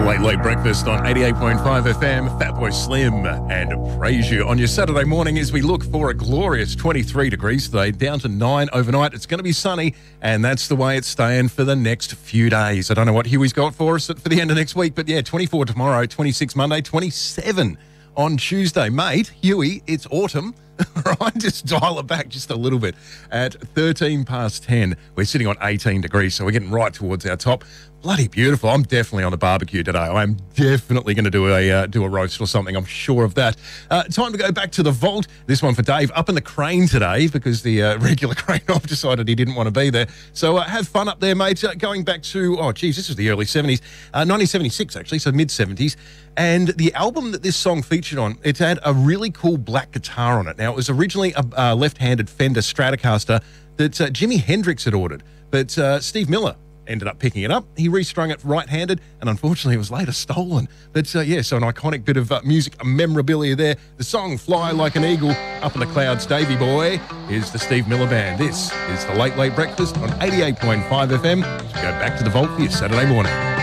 Late Late Breakfast on 88.5 FM, Fatboy Slim and Praise You on your Saturday morning as we look for a glorious 23 degrees today, down to 9 overnight. It's going to be sunny, and that's the way it's staying for the next few days. I don't know what Huey's got for us for the end of next week, but yeah, 24 tomorrow, 26 Monday, 27 on Tuesday. Mate, Huey, it's autumn. Right, just dial it back just a little bit. At 13 past 10, we're sitting on 18 degrees, so we're getting right towards our top. Bloody beautiful. I'm definitely on a barbecue today. I'm definitely going to do a roast or something. I'm sure of that. Time to go back to the vault. This one for Dave. Up in the crane today because the regular crane op decided he didn't want to be there. So have fun up there, mate. Going back to, this was the early 70s. 1976, actually, so mid-70s. And the album that this song featured on, it had a really cool black guitar on it. Now, it was originally a left-handed Fender Stratocaster that Jimi Hendrix had ordered. But Steve Miller ended up picking it up. He restrung it right-handed, and unfortunately it was later stolen. But so an iconic bit of music memorabilia there. The song Fly Like an Eagle, Up in the Clouds, Davey Boy, is the Steve Miller Band. This is the Late Late Breakfast on 88.5 FM. Go back to the vault for your Saturday morning.